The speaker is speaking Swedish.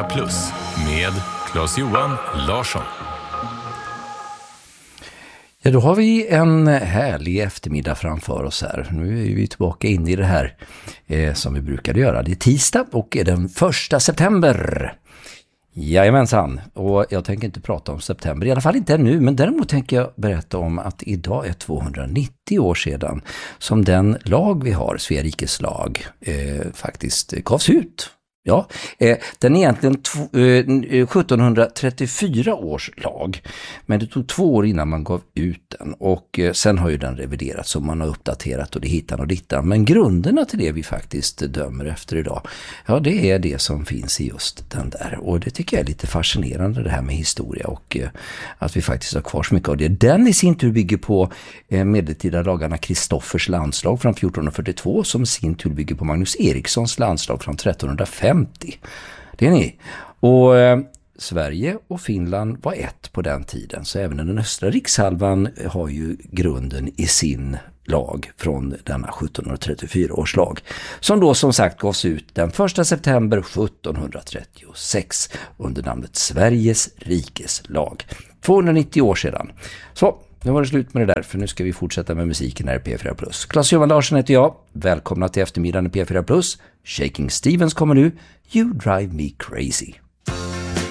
Plus med Claes-Johan Larsson. Ja, då har vi en härlig eftermiddag framför oss här. Nu är vi tillbaka in i det här som vi brukade göra. Det är tisdag och är den 1 september. Jajamensan, och jag tänker inte prata om september, i alla fall inte ännu, men däremot tänker jag berätta om att idag är 290 år sedan som den lag vi har, Svea rikes lag, faktiskt gavs ut. Ja, den är egentligen 1734 års lag, men det tog 2 år innan man gav ut den och sen har ju den reviderats och man har uppdaterat och det hittan och dittan. Men grunderna till det vi faktiskt dömer efter idag, ja det är det som finns i just den där. Och det tycker jag är lite fascinerande det här med historia och att vi faktiskt har kvar så mycket av det. Den i sin tur bygger på medeltida lagarna Kristoffers landslag från 1442 som i sin tur bygger på Magnus Erikssons landslag från 1305. Det är ni. Och Sverige och Finland var ett på den tiden. Så även den östra rikshalvan har ju grunden i sin lag från denna 1734 års lag. Som då som sagt gavs ut den 1 september 1736 under namnet Sveriges rikes lag. 290 år sedan. Så, nu var det slut med det där, för nu ska vi fortsätta med musiken här i P4+. Claes-Johan Larsson heter jag. Välkomna till eftermiddagen i P4+. Shaking Stevens kommer nu. You Drive Me Crazy.